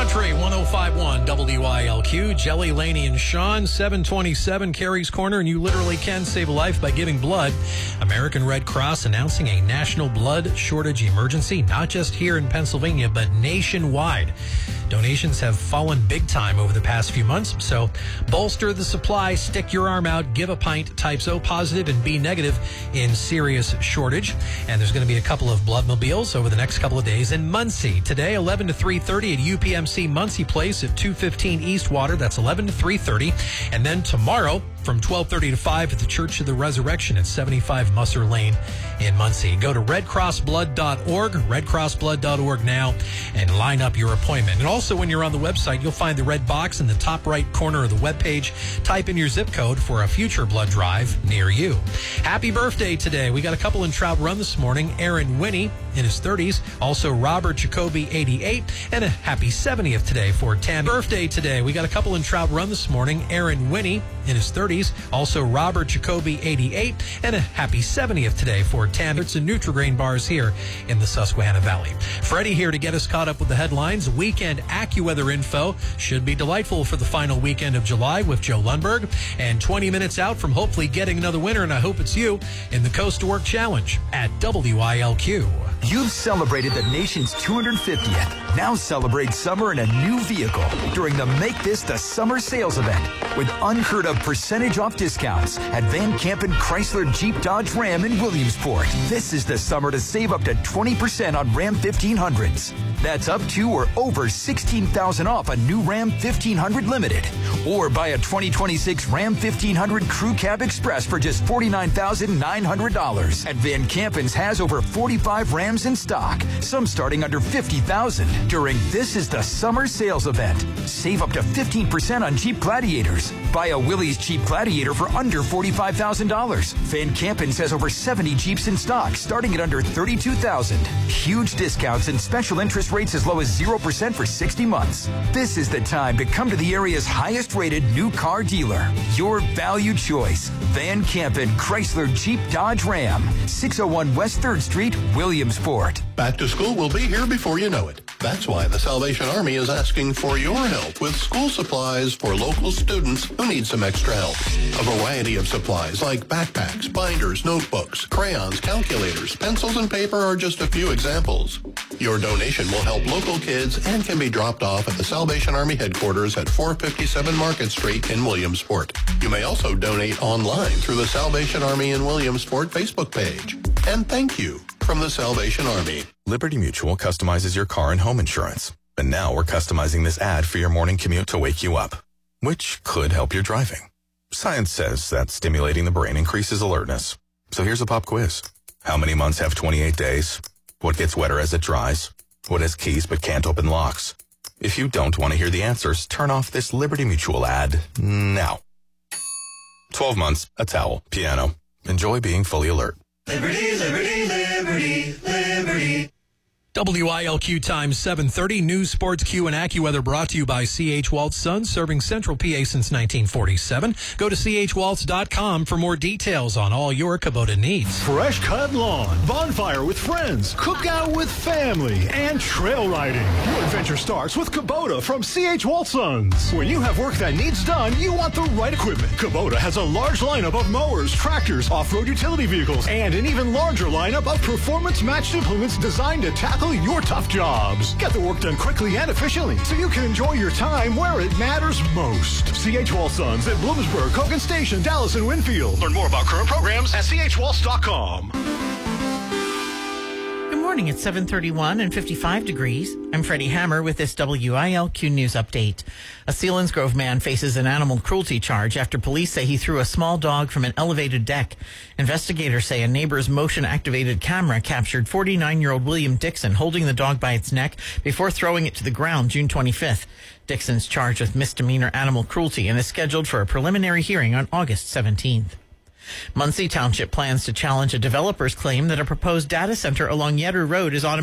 Country 105.1 WILQ, Jelly, Laney, and Sean, 727 Carrie's Corner, and you literally can save a life by giving blood. American Red Cross announcing a national blood shortage emergency, not just here in Pennsylvania, but nationwide. Donations have fallen big time over the past few months, so bolster the supply, stick your arm out, give a pint, types O positive and B negative in serious shortage. And there's going to be a couple of bloodmobiles over the next couple of days in Muncie. Today, 11 to 3:30 at UPMC Muncie Place at 215 East Water. That's 11 to 3:30. And then tomorrow, from 12:30 to 5 at the Church of the Resurrection at 75 Musser Lane in Muncie. Go to redcrossblood.org, redcrossblood.org now, and line up your appointment. And also, when you're on the website, you'll find the red box in the top right corner of the webpage. Type in your zip code for a future blood drive near you. Happy birthday today. We got a couple in Trout Run this morning. Aaron Winnie in his 30s. Also, Robert Jacoby, 88. And a happy 70th today for Tammy. Birthday today. We got a couple in Trout Run this morning. Aaron Winnie in his 30s. Also, Robert Jacoby, 88. And a happy 70th today for Tammy. It's a Nutri-Grain bars here in the Susquehanna Valley. Freddie here to get us caught up with the headlines. Weekend AccuWeather info should be delightful for the final weekend of July with Joe Lundberg. And 20 minutes out from hopefully getting another winner, and I hope it's you, in the Coast to Work Challenge at WILQ. You've celebrated the nation's 250th. Now celebrate summer in a new vehicle during the Make This the Summer sales event with unheard of percentage off discounts at Van Campen Chrysler Jeep Dodge Ram in Williamsport. This is the summer to save up to 20% on Ram 1500s. That's up to or over $16,000 off a new Ram 1500 Limited. Or buy a 2026 Ram 1500 Crew Cab Express for just $49,900. And Van Campen's has over 45 Rams in stock, some starting under $50,000. During This is the Summer sales event, save up to 15% on Jeep Gladiators. Buy a Willys Jeep Gladiator for under $45,000. Van Campen's has over 70 Jeeps in stock, starting at under $32,000. Huge discounts and special interest rates as low as 0% for 60 months. This is the time to come to the area's highest rated new car dealer. Your valued choice. Van Campen Chrysler Jeep Dodge Ram. 601 West 3rd Street, Williamsport. Back to school will be here before you know it. That's why the Salvation Army is asking for your help with school supplies for local students who need some extra help. A variety of supplies like backpacks, binders, notebooks, crayons, calculators, pencils, and paper are just a few examples. Your donation will help local kids and can be dropped off at the Salvation Army headquarters at 457 Market Street in Williamsport. You may also donate online through the Salvation Army in Williamsport Facebook page. And thank you from the Salvation Army. Liberty Mutual customizes your car and home insurance. And now we're customizing this ad for your morning commute to wake you up, which could help your driving. Science says that stimulating the brain increases alertness. So here's a pop quiz. How many months have 28 days? What gets wetter as it dries? What has keys but can't open locks? If you don't want to hear the answers, turn off this Liberty Mutual ad now. 12 months, a towel, piano. Enjoy being fully alert. Liberty, liberty, liberty, liberty. WILQ time 7:30. News, Sports, Q, and AccuWeather brought to you by C.H. Waltz Sons, serving Central PA since 1947. Go to chwaltz.com for more details on all your Kubota needs. Fresh cut lawn, bonfire with friends, cookout with family, and trail riding. Your adventure starts with Kubota from C.H. Waltz Sons. When you have work that needs done, you want the right equipment. Kubota has a large lineup of mowers, tractors, off-road utility vehicles, and an even larger lineup of performance-matched implements designed to tackle your tough jobs. Get the work done quickly and efficiently so you can enjoy your time where it matters most. C.H. Waltz Sons at Bloomsburg, Hogan Station, Dallas, and Winfield. Learn more about current programs at chwaltz.com. Good morning. It's 7:31 and 55 degrees. I'm Freddie Hammer with this WILQ News Update. A Selinsgrove man faces an animal cruelty charge after police say he threw a small dog from an elevated deck. Investigators say a neighbor's motion-activated camera captured 49-year-old William Dixon holding the dog by its neck before throwing it to the ground June 25th. Dixon's charged with misdemeanor animal cruelty and is scheduled for a preliminary hearing on August 17th. Muncie Township plans to challenge a developer's claim that a proposed data center along Yetter Road is automatic.